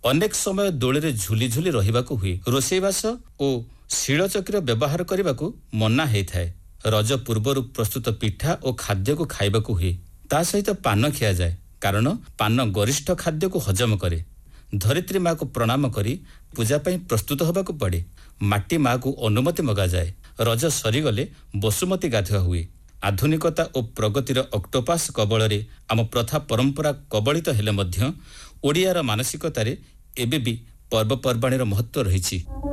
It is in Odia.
ଅନେକ ସମୟ ଦୋଳିରେ ଝୁଲି ଝୁଲି ରହିବାକୁ ହୁଏ। ରୋଷେଇବାସ ଓ ଶିଳଚକ୍ର ବ୍ୟବହାର କରିବାକୁ ମନା ହେଇଥାଏ। ରଜ ପୂର୍ବରୁ ପ୍ରସ୍ତୁତ ପିଠା ଓ ଖାଦ୍ୟକୁ ଖାଇବାକୁ ହୁଏ। ତା ସହିତ ପାନ ଖିଆଯାଏ, କାରଣ ପାନ ଗରିଷ୍ଠ ଖାଦ୍ୟକୁ ହଜମ କରେ। ଧରିତ୍ରୀ ମାକୁ ପ୍ରଣାମ କରି ପୂଜା ପାଇଁ ପ୍ରସ୍ତୁତ ହେବାକୁ ପଡ଼େ। ମାଟି ମାକୁ ଅନୁମତି ମଗାଯାଏ। ରଜ ସରିଗଲେ ବସୁମତୀ ଗାଧୁଆ ହୁଏ। ଆଧୁନିକତା ଓ ପ୍ରଗତିର ଅକ୍ଟୋପାସ କବଳରେ ଆମ ପ୍ରଥା ପରମ୍ପରା କବଳିତ ହେଲେ ମଧ୍ୟ ଓଡ଼ିଆର ମାନସିକତାରେ ଏବେ ବି ପର୍ବପର୍ବାଣୀର ମହତ୍ତ୍ୱ ରହିଛି।